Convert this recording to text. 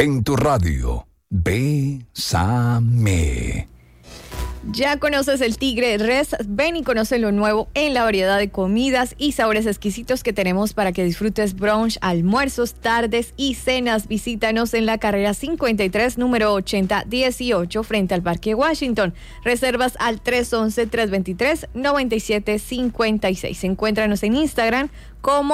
en tu radio. Bésame. Ya conoces el Tigre Res, ven y conoce lo nuevo en la variedad de comidas y sabores exquisitos que tenemos para que disfrutes brunch, almuerzos, tardes y cenas. Visítanos en la carrera 53, número 8018, frente al Parque Washington. Reservas al 311-323-9756. Encuéntranos en Instagram como